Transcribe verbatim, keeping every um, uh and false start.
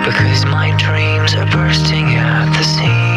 Because my dreams are bursting at the seams.